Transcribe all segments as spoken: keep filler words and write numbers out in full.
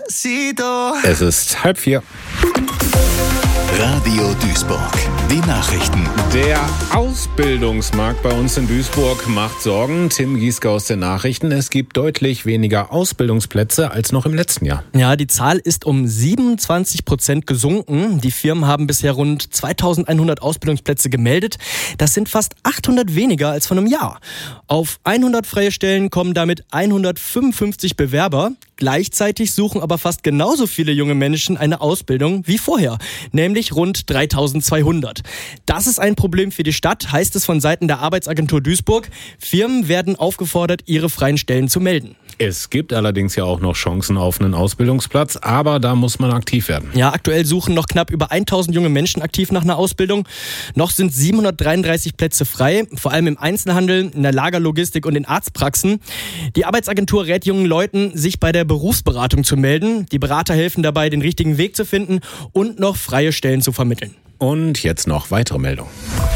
Despacito. Es ist halb vier. Radio Duisburg. Die Nachrichten. Der Ausbildungsmarkt bei uns in Duisburg macht Sorgen. Tim Gieske aus den Nachrichten. Es gibt deutlich weniger Ausbildungsplätze als noch im letzten Jahr. Ja, die Zahl ist um siebenundzwanzig Prozent gesunken. Die Firmen haben bisher rund zweitausendeinhundert Ausbildungsplätze gemeldet. Das sind fast achthundert weniger als vor einem Jahr. Auf hundert freie Stellen kommen damit hundertfünfundfünfzig Bewerber. Gleichzeitig suchen aber fast genauso viele junge Menschen eine Ausbildung wie vorher, nämlich rund dreitausendzweihundert. Das ist ein Problem für die Stadt, heißt es von Seiten der Arbeitsagentur Duisburg. Firmen werden aufgefordert, ihre freien Stellen zu melden. Es gibt allerdings ja auch noch Chancen auf einen Ausbildungsplatz, aber da muss man aktiv werden. Ja, aktuell suchen noch knapp über tausend junge Menschen aktiv nach einer Ausbildung. Noch sind siebenhundertdreiunddreißig Plätze frei, vor allem im Einzelhandel, in der Lagerlogistik und in Arztpraxen. Die Arbeitsagentur rät jungen Leuten, sich bei der Berufsberatung zu melden. Die Berater helfen dabei, den richtigen Weg zu finden und noch freie Stellen zu vermitteln. Und jetzt noch weitere Meldungen.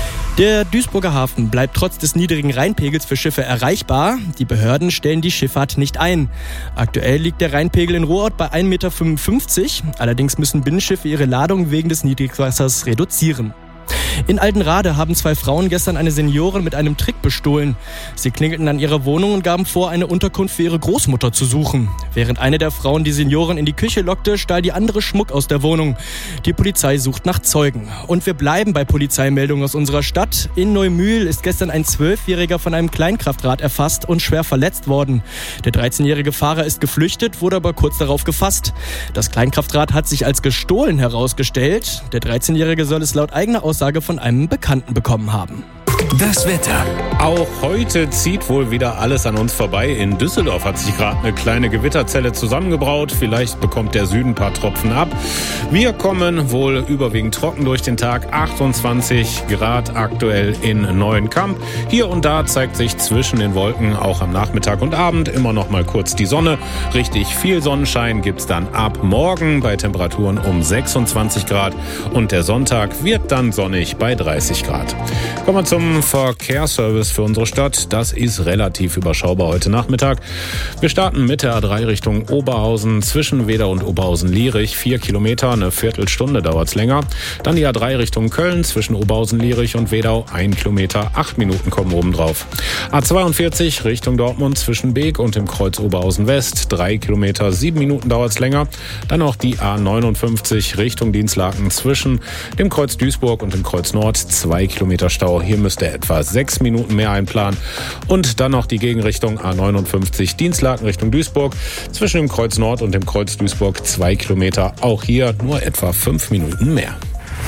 Der Duisburger Hafen bleibt trotz des niedrigen Rheinpegels für Schiffe erreichbar. Die Behörden stellen die Schifffahrt nicht ein. Aktuell liegt der Rheinpegel in Ruhrort bei ein Komma fünfundfünfzig Meter. Allerdings müssen Binnenschiffe ihre Ladung wegen des Niedrigwassers reduzieren. In Altenrade haben zwei Frauen gestern eine Seniorin mit einem Trick bestohlen. Sie klingelten an ihrer Wohnung und gaben vor, eine Unterkunft für ihre Großmutter zu suchen. Während eine der Frauen die Seniorin in die Küche lockte, stahl die andere Schmuck aus der Wohnung. Die Polizei sucht nach Zeugen. Und wir bleiben bei Polizeimeldungen aus unserer Stadt. In Neumühl ist gestern ein Zwölfjähriger von einem Kleinkraftrad erfasst und schwer verletzt worden. Der dreizehnjährige Fahrer ist geflüchtet, wurde aber kurz darauf gefasst. Das Kleinkraftrad hat sich als gestohlen herausgestellt. Der dreizehnjährige soll es laut eigener Aussage von einem Bekannten bekommen haben. Das Wetter. Auch heute zieht wohl wieder alles an uns vorbei. In Düsseldorf hat sich gerade eine kleine Gewitterzelle zusammengebraut. Vielleicht bekommt der Süden ein paar Tropfen ab. Wir kommen wohl überwiegend trocken durch den Tag. achtundzwanzig Grad aktuell in Neuenkamp. Hier und da zeigt sich zwischen den Wolken auch am Nachmittag und Abend immer noch mal kurz die Sonne. Richtig viel Sonnenschein gibt's dann ab morgen bei Temperaturen um sechsundzwanzig Grad. Und der Sonntag wird dann sonnig bei dreißig Grad. Kommen wir zum Verkehrsservice für unsere Stadt. Das ist relativ überschaubar heute Nachmittag. Wir starten mit der A drei Richtung Oberhausen zwischen Wedau und Oberhausen-Lierich. Vier Kilometer, eine Viertelstunde dauert's länger. Dann die A drei Richtung Köln zwischen Oberhausen-Lierich und Wedau. Ein Kilometer, acht Minuten kommen oben drauf. A zweiundvierzig Richtung Dortmund zwischen Beek und dem Kreuz Oberhausen-West. Drei Kilometer, sieben Minuten dauert's länger. Dann noch die A neunundfünfzig Richtung Dienstlaken zwischen dem Kreuz Duisburg und dem Kreuz Nord. Zwei Kilometer Stau. Hier müsste etwa sechs Minuten mehr einplanen. Und dann noch die Gegenrichtung A neunundfünfzig Dienstlaken Richtung Duisburg. Zwischen dem Kreuz Nord und dem Kreuz Duisburg zwei Kilometer. Auch hier nur etwa fünf Minuten mehr.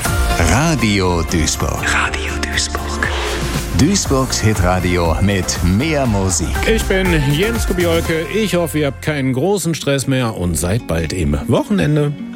Radio Duisburg. Radio Duisburg. Duisburgs Hitradio mit mehr Musik. Ich bin Jens Kubiolke. Ich hoffe, ihr habt keinen großen Stress mehr und seid bald im Wochenende.